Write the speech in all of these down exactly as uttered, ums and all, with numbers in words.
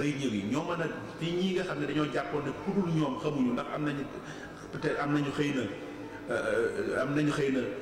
way ñëw yi ñoo mën a fii ñii nga xam ne dañoo jàppoon ne ku dul ñoom xamuñu ndax am nañu peut-être am nañu xëy na am nañu xëy na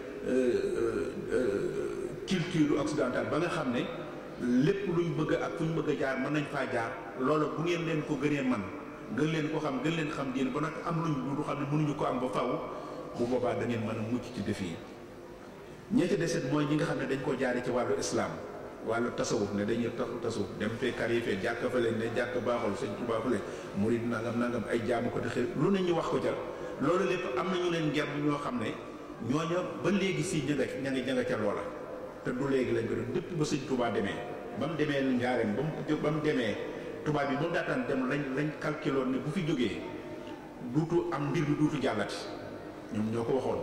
culture occidentale ba nga xam ne lépp luñ bëgg ak fu ñu bëgg a jaar mën nañ faa jaar loola bu ngeen leen ko gënee man gën leen ko xam gën leen xam diine ba nag am luñ lu xam ne mënuñu ko am ba faw bu boobaa da ngeen mën a mucc ci défi yi ñee ci deset mooy ñi nga xam ne dañ koo jaari ci wàllu islam wàllu tasawuf ne dañuy tax tasawuf dem fee kar yi fee jàkk fa leen ne jàkk baaxul sëñ Tuubaa fa leen murid nangam nangam ay jaamu ko te xëy lu ne ñu wax ko ca loolu lépp am na ñu leen ngerb ñoo xam ne ñooña ba léegi si ña nga ña nga ña nga ca loola te du léegi lañ ko doon depuis ba sëñ Tuubaa demee ba mu demee njaareem ba mu ba mu demee tubaab bi ba mu daataan dem lañ lañ calculoon ne bu fi jógee duutu am mbir mi duutu jàllati ñoom ñoo ko waxoon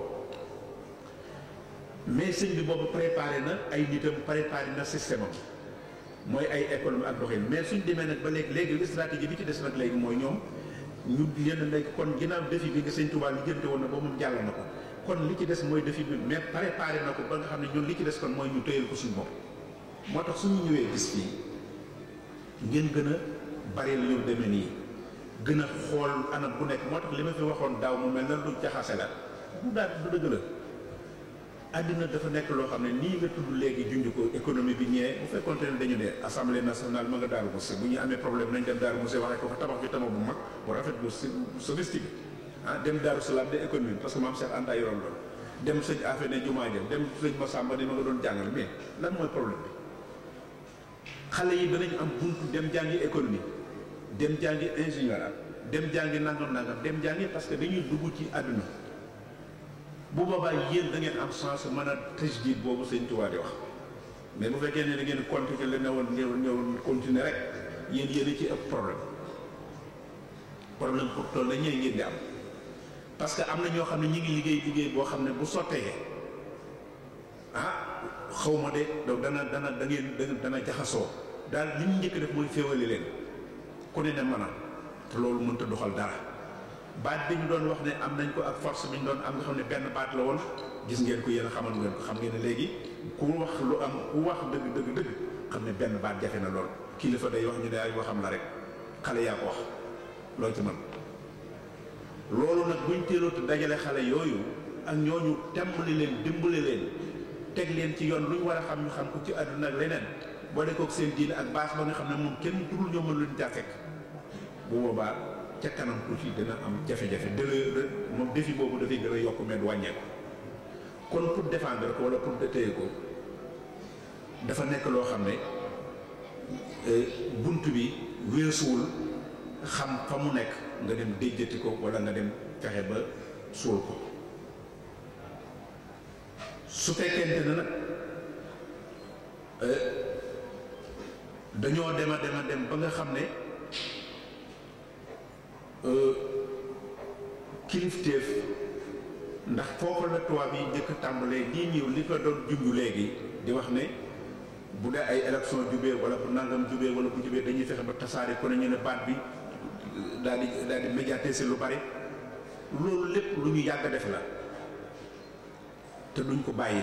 mais sëñ bi boobu préparé na ay nitam préparé na système am mooy ay économie ak doxin mais suñ demee nag ba léegi léegi stratégie bi ci des nag léegi mooy ñoom ñu leen léegi kon ginnaaw défi bi nga sëñ Tuubaa li jënte woon na ba moom jàll na ko kon li ci des mooy défi bi mais préparé na ko ba nga xam ne ñun li ci des kon mooy ñu tëyal ko suñu bopp moo tax suñu ñëwee gis fii ngeen gën a bari lu ñu demee nii gën a xool anam bu nekk moo tax li ma fi waxoon daaw mu mel na lu jaxase la du daal du dëgg la àddina dafa nekk loo xam ne nii nga tudd léegi junj ko économie bi ñee bu fekkoon ne dañu ne assemblée nationale ma nga Daaru Muxti bu ñu amee problème nañ dem Daaru Muxti waxee ko fa tabax bi tabax bu mag bu rafet bu sophistiqué ah dem Daaru Salaam de économie parce que maam Cheikh Anta yoroon loolu dem sëñ Afé ne jumaa jëm dem sëñ Massamba ne ma nga doon jàngal mais lan mooy problème bi xale yi danañ am buntu dem jàngi économie dem jàngi ingénieur dem jàngi nangam nangam dem jàngi parce que dañuy dugg ci àdduna bu boobaa yéen da ngeen am chance mën a tajdiid boobu sëñ Tuubaa di wax mais bu fekkee ne da ngeen continuer la ne woon ñëw ñëw continuer rek yéen yéen a ci ëpp problème problème pour toll la ñee ngeen di am parce que am na ñoo xam ne ñi ngi liggéey liggéey boo xam ne bu sottee ah xaw ma de donc dana dana da ngeen dana jaxasoo daal li ñu njëkk def mooy féewale leen ku ne ne mën a te loolu mënut a doxal dara baat bi ñu doon wax ne am nañ ko ak force bi ñu doon am nga xam ne benn baat la woon gis ngeen ko yéen a xamal ngeen ko xam ngeen ne léegi ku wax lu am ku wax dëgg dëgg dëgg xam ne benn baat jafe na lool kilifa day wax ñu ne ay waxam la rek xale yaa ko wax loo ci mën loolu nag buñ teelootu dajale xale yooyu ak ñooñu tembali leen dimbali leen teg leen ci yoon lu ñu war a xam ñu xam ko ci àdduna ak leneen boole kook seen diine ak base ba nga xam ne moom kenn turul ñoo mën leen caa fekk bu boobaa ca kanam tuuti dina am jafe-jafe dële moom défi boobu dafay gën a yokk mais du wàññeeku kon pour défendre ko wala pour téye ko dafa nekk loo xam ne bunt bi weesuwul xam fa mu nekk nga dem déjjati ko wala nga dem fexe ba suul ko su fekkente ne nag dañoo dem a dem a dem ba nga xam ne kilifteef ndax foofu la tubaab yi njëkk tàmbalee lii ñëw li ko doon junj léegi di wax ne bu dee ay élection jubee wala bu nangam jubee wala bu jubee dañuy fexe ba tasaare ko ne ñu ne baat bi daal di daal di médiatiser lu bari loolu lépp lu ñu yàgg def la te duñ ko bàyyi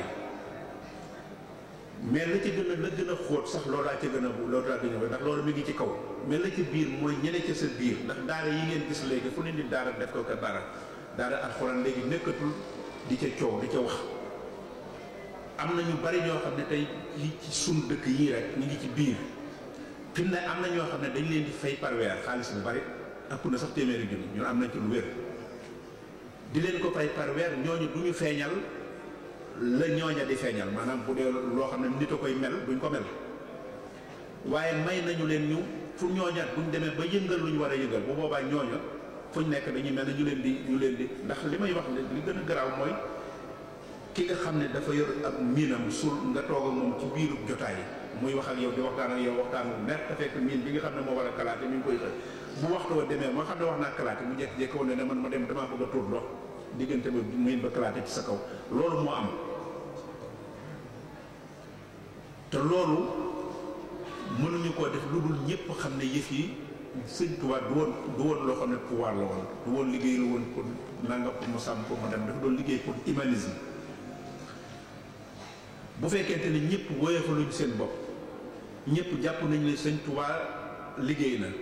mais la ci gën a la gën a xóot sax loolaa ca gën a loolu laa gën a ndax loolu mi ngi ci kaw mais la ci biir mooy ñene ca sa biir ndax daara yi ngeen gis léegi fu ne di daara def ko ka daara daara alxuraan léegi nekkatul di ca coow di ca wax am na ñu bari ñoo xam ne tey ci suñ dëkk yii rek ñu ngi ci biir fi mu ne am na ñoo xam ne dañ leen di fay par weer xaalis bu bari ëpp na sax téeméeri junni ñun am nañ ci lu wér di leen ko fay par weer ñooñu du ñu feeñal la ñooña di feeñal maanaam bu dee loo xam ne nit a koy mel duñ ko mel waaye may nañu leen ñu fu ñooña buñ demee ba yëngal lu ñu war a yëngal bu boobaa ñooña fuñ nekk dañuy mel ne ñu leen di ñu leen di ndax li may wax li gën a garaaw mooy ki nga xam ne dafa yor ak miinam sul nga toog ak moom ci biiru jotaay muy wax ak yow di waxtaan ak yow waxtaan bu neex te fekk miin bi nga xam ne moo war a kalaate mi ngi koy xëy bu waxtu wa demee moo xam ne wax naa kalaate mu jékki-jékki woon ne man ma dem damaa bëgg a tuur ndox diggante ba miin ba kalaate ci sa kaw loolu moo am te loolu mënuñu koo def lu dul ñëpp xam ne yëf yi sëñ Tuubaa du woon du woon loo xam ne pouvoir la woon du woon liggéey la woon pour nanga pour mu sàmm pour mu dem dafa doon liggéey pour humanisme bu fekkente ne ñëpp woyofaluñ seen bopp ñëpp jàpp nañ ne sëñ Tuubaa liggéey na